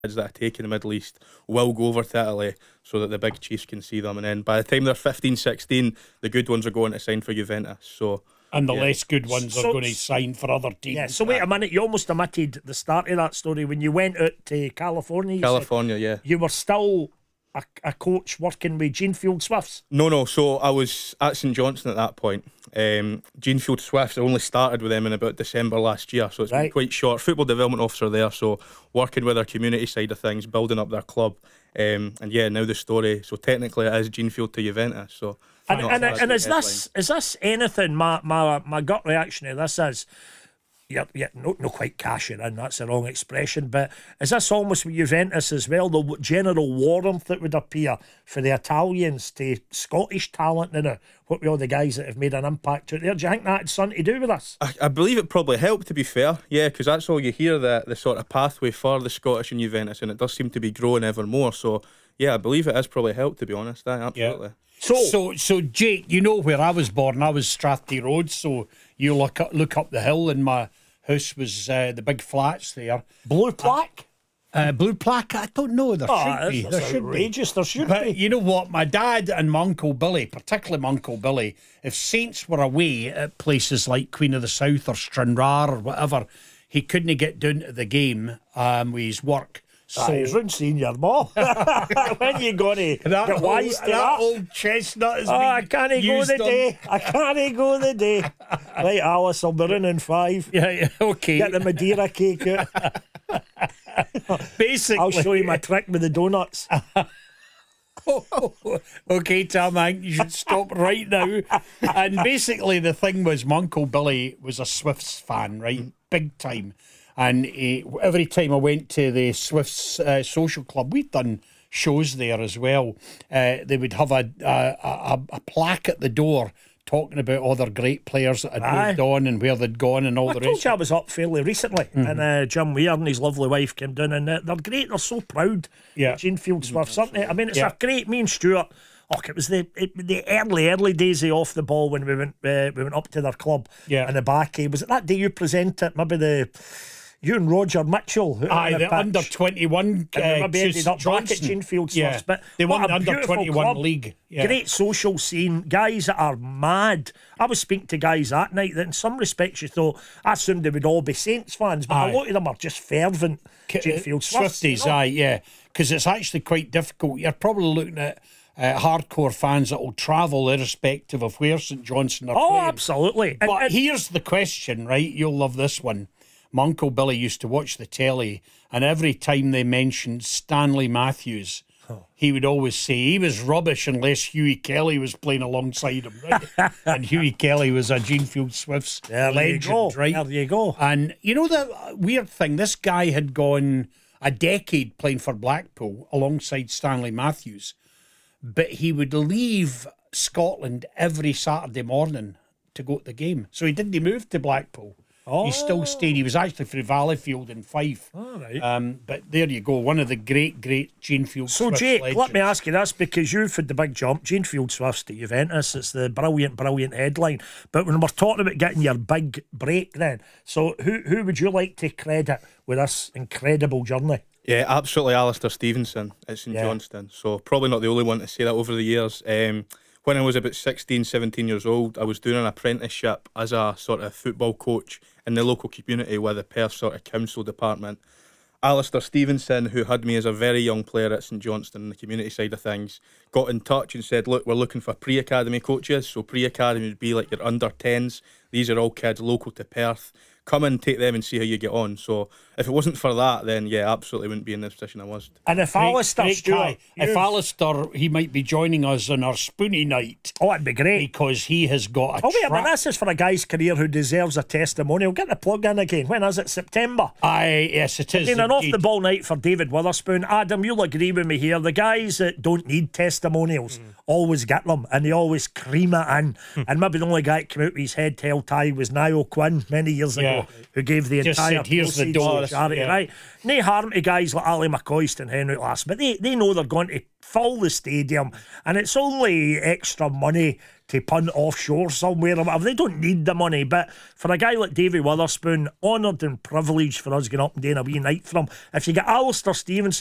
kids that are taking the Middle East will go over to Italy so that the big chiefs can see them, and then by the time they're 15, 16, the good ones are going to sign for Juventus. So and the less good ones are going to sign for other teams. Yeah, so wait a minute, you almost omitted the start of that story when you went out to California. California, yeah. You were still a coach working with Genefield Swifts? No, so I was at St Johnstone at that point. Genefield Swifts, I only started with them in about December last year, so it's been quite short. Football development officer there, so working with their community side of things, building up their club. And yeah, now the story, so technically it is Genefield to Juventus. So and is this anything? My gut reaction to this is, yeah, no quite cashing in, that's the wrong expression, but is this almost with Juventus as well, the general warmth that would appear for the Italians to Scottish talent now, what with all the guys that have made an impact out there? Do you think that had something to do with this? I believe it probably helped, to be fair, yeah, because that's all you hear, the sort of pathway for the Scottish and Juventus, and it does seem to be growing ever more. So yeah, I believe it has probably helped, to be honest. Absolutely. Yeah. So Jake, you know where I was born. I was Strathty Road, so you look up the hill, and my house was the big flats there. Blue plaque? Blue plaque? I don't know. There should be. There should outrageous. There should but be. You know what? My dad and my Uncle Billy, particularly my Uncle Billy, if Saints were away at places like Queen of the South or Stranraer or whatever, he couldn't get down to the game with his work. So he's round seeing your mom. When you going to get wise to that? Old chestnut is I can't go the day. I can't go the day. Right, Alice, I'll be running in 5. Yeah, okay. Get the Madeira cake out. Basically, I'll show you my trick with the donuts. Okay, Tom, I think you should stop right now. And basically, the thing was, my Uncle Billy was a Swifts fan, right? Big time. And every time I went to the Swifts social club, we'd done shows there as well. They would have a plaque at the door talking about other great players that had moved on and where they'd gone and all the rest. I told you I was up fairly recently, and Jim Weir and his lovely wife came down, and they're great. They're so proud. Yeah, Genefield Swifts, aren't they? I mean, it's a great. Me and Stuart. It was the early days of Off the Ball when we went up to their club. Yeah, in the back. Was it that day you presented? Maybe you and Roger Mitchell. The under 21. Maybe ended up back at Genefield Swifts. Yeah, but they won the under 21 club. league. Yeah. Great social scene. Guys that are mad. I was speaking to guys that night that in some respects you thought, I assumed they would all be Saints fans, but a lot of them are just fervent Genefield Swifties. Yeah, because it's actually quite difficult. You're probably looking at hardcore fans that will travel irrespective of where St Johnstone are playing. Absolutely. But here's the question, right? You'll love this one. My Uncle Billy used to watch the telly, and every time they mentioned Stanley Matthews, he would always say he was rubbish unless Hughie Kelly was playing alongside him, right? And Hughie Kelly was a Genefield Swifts legend, right? There you go. And you know the weird thing, this guy had gone a decade playing for Blackpool alongside Stanley Matthews, but he would leave Scotland every Saturday morning to go to the game. So he didn't move to Blackpool. He still stayed. He was actually for Valleyfield in Fife. All right. But there you go. One of the great Genefield Swifts. So, Jake, legends. let me ask you this, because you've had the big jump. Genefield Swifts to Juventus. It's the brilliant headline. But when we're talking about getting your big break then, so who would you like to credit with this incredible journey? Yeah, absolutely, Alistair Stevenson at St Johnstone. So probably not the only one to say that over the years. When I was about 16, 17 years old, I was doing an apprenticeship as a sort of football coach in the local community with the Perth sort of council department. Alistair Stevenson, who had me as a very young player at St Johnstone, the community side of things, got in touch and said, look, we're looking for pre-academy coaches. So pre-academy would be like your under 10s. These are all kids local to Perth. Come and take them and see how you get on. So if it wasn't for that, then yeah, absolutely wouldn't be in the position I was. And if Alistair Stewart, if Alistair, he might be joining us on our Spoonie night. Oh, that'd be great, because he has got a wait a minute, this is for a guy's career who deserves a testimonial. Get the plug in again. When is it? September? Yes, it is. An off the ball night for David Witherspoon. Adam, you'll agree with me here. The guys that don't need testimonials always get them, and they always cream it in. And maybe the only guy that came out with his head held high was Niall Quinn many years ago. Yeah. who gave the Just entire said, "Here's the proceeds dough." to charity, Yeah. right? No harm to guys like Ali McCoist and Henrik Larsson, but they know they're going to fill the stadium, and it's only extra money to punt offshore somewhere or whatever. They don't need the money, but for a guy like Davy Witherspoon, honoured and privileged for us going up and doing a wee night for him. If you get Alistair Stevenson